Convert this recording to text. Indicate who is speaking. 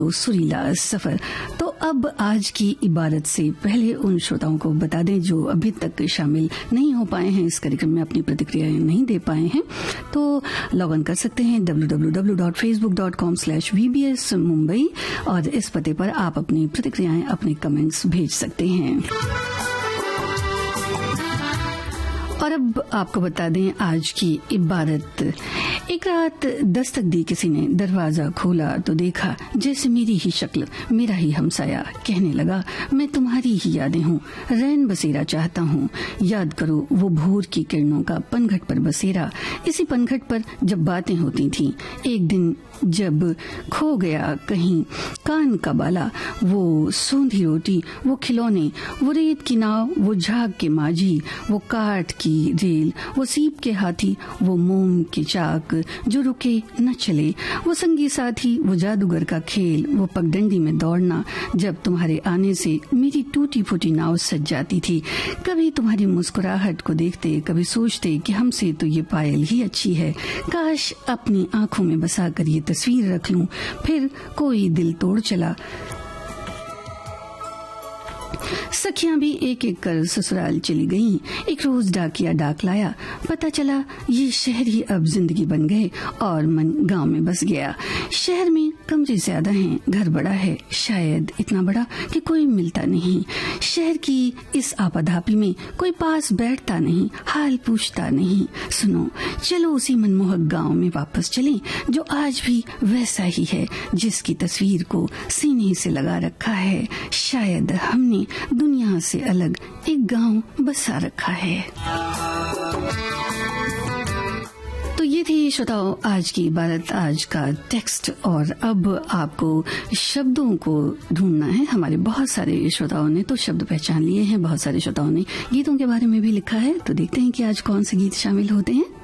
Speaker 1: सुरीला सफर। तो अब आज की इबारत से पहले उन श्रोताओं को बता दें जो अभी तक शामिल नहीं हो पाए हैं, इस कार्यक्रम में अपनी प्रतिक्रियाएं नहीं दे पाए हैं, तो लॉग इन कर सकते हैं www.facebook.com/VBS मुंबई और इस पते पर आप अपनी प्रतिक्रियाएं, अपने कमेंट्स भेज सकते हैं। और अब आपको बता दें आज की इबारत। एक रात दस्तक दी किसी ने, दरवाजा खोला तो देखा जैसे मेरी ही शक्ल, मेरा ही हमसाया। कहने लगा मैं तुम्हारी ही यादें हूँ, रैन बसेरा चाहता हूँ। याद करो वो भोर की किरणों का पनघट पर बसेरा, इसी पनघट पर जब बातें होती थीं। एक दिन जब खो गया कहीं कान का बाला, वो सोंधी रोटी, वो खिलौने, वो रेत की नाव, वो झाग के माझी, वो काठ की रेल, वो सीप के हाथी, वो मोम के चाक जो रुके न चले, वो संगी साथी, वो जादूगर का खेल, वो पगडंडी में दौड़ना जब तुम्हारे आने से मेरी टूटी फूटी नाव सज जाती थी। कभी तुम्हारी मुस्कुराहट को देखते, कभी सोचते कि हमसे तो ये पायल ही अच्छी है, काश अपनी आंखों में बसा कर ये तस्वीर रख लूं। फिर कोई दिल तोड़ चला, सखियां भी एक एक कर ससुराल चली गईं। एक रोज डाकिया डाक लाया, पता चला ये शहर ही अब जिंदगी बन गए और मन गांव में बस गया। शहर में कमरे ज्यादा हैं, घर बड़ा है, शायद इतना बड़ा कि कोई मिलता नहीं। शहर की इस आपाधापी में कोई पास बैठता नहीं, हाल पूछता नहीं। सुनो, चलो उसी मनमोहक गांव में वापस चलें जो आज भी वैसा ही है, जिसकी तस्वीर को सीने से लगा रखा है। शायद हमने दुनिया से अलग एक गांव बसा रखा है। तो ये थी श्रोताओं आज की इबारत, आज का टेक्स्ट। और अब आपको शब्दों को ढूंढना है। हमारे बहुत सारे श्रोताओं ने तो शब्द पहचान लिए हैं, बहुत सारे श्रोताओं ने गीतों के बारे में भी लिखा है। तो देखते हैं कि आज कौन से गीत शामिल होते हैं।